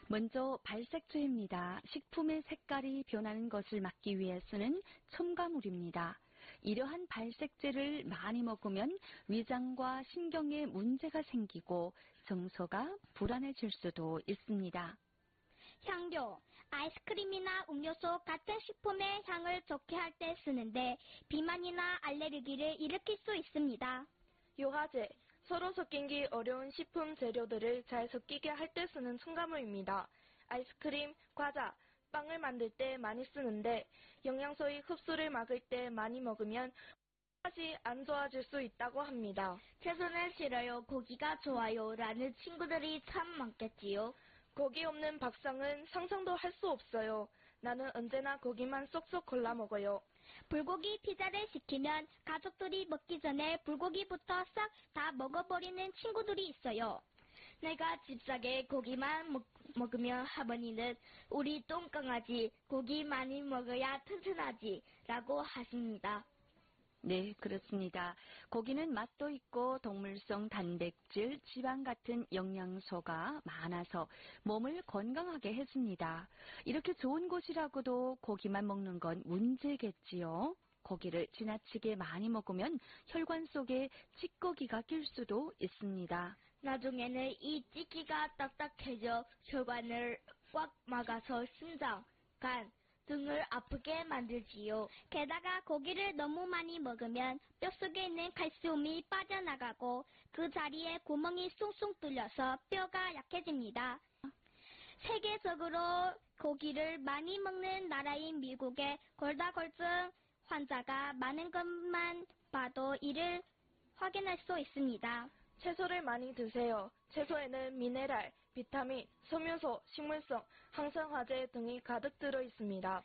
먼저 발색제입니다. 식품의 색깔이 변하는 것을 막기 위해 쓰는 첨가물입니다. 이러한 발색제를 많이 먹으면 위장과 신경에 문제가 생기고 정서가 불안해질 수도 있습니다. 향료, 아이스크림이나 음료수 같은 식품의 향을 좋게 할 때 쓰는데 비만이나 알레르기를 일으킬 수 있습니다. 유화제, 서로 섞이기 어려운 식품 재료들을 잘 섞이게 할 때 쓰는 첨가물입니다. 아이스크림, 과자, 빵을 만들 때 많이 쓰는데 영양소의 흡수를 막을 때 많이 먹으면 맛이 안 좋아질 수 있다고 합니다. 채소는 싫어요, 고기가 좋아요 라는 친구들이 참 많겠지요. 고기 없는 밥상은 상상도 할 수 없어요. 나는 언제나 고기만 쏙쏙 골라 먹어요. 불고기 피자를 시키면 가족들이 먹기 전에 불고기부터 싹 다 먹어버리는 친구들이 있어요. 내가 집사게 고기만 먹으면 할머니는 우리 똥강아지 고기 많이 먹어야 튼튼하지 라고 하십니다. 네, 그렇습니다. 고기는 맛도 있고 동물성 단백질, 지방 같은 영양소가 많아서 몸을 건강하게 해줍니다. 이렇게 좋은 곳이라고도 고기만 먹는 건 문제겠지요. 고기를 지나치게 많이 먹으면 혈관 속에 찌꺼기가 낄 수도 있습니다. 나중에는 이 찌기가 딱딱해져 혈관을 꽉 막아서 심장, 간 등을 아프게 만들지요. 게다가 고기를 너무 많이 먹으면 뼛속에 있는 칼슘이 빠져나가고 그 자리에 구멍이 숭숭 뚫려서 뼈가 약해집니다. 세계적으로 고기를 많이 먹는 나라인 미국에 골다공증 환자가 많은 것만 봐도 이를 확인할 수 있습니다. 채소를 많이 드세요. 채소에는 미네랄, 비타민, 섬유소, 식물성, 항산화제 등이 가득 들어 있습니다.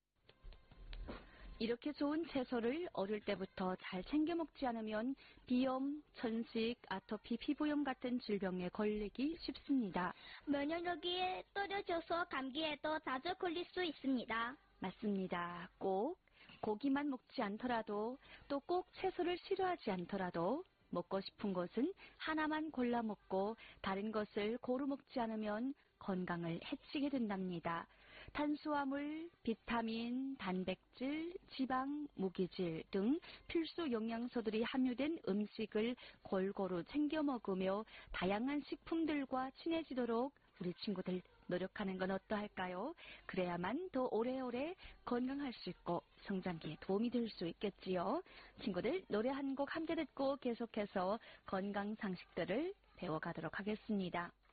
이렇게 좋은 채소를 어릴 때부터 잘 챙겨 먹지 않으면 비염, 천식, 아토피, 피부염 같은 질병에 걸리기 쉽습니다. 면역력이 떨어져서 감기에도 자주 걸릴 수 있습니다. 맞습니다. 꼭 고기만 먹지 않더라도 또 꼭 채소를 싫어하지 않더라도 먹고 싶은 것은 하나만 골라 먹고 다른 것을 고루 먹지 않으면 건강을 해치게 된답니다. 탄수화물, 비타민, 단백질, 지방, 무기질 등 필수 영양소들이 함유된 음식을 골고루 챙겨 먹으며 다양한 식품들과 친해지도록 우리 친구들 노력하는 건 어떠할까요? 그래야만 더 오래오래 건강할 수 있고 성장기에 도움이 될 수 있겠지요. 친구들 노래 한 곡 함께 듣고 계속해서 건강 상식들을 배워가도록 하겠습니다.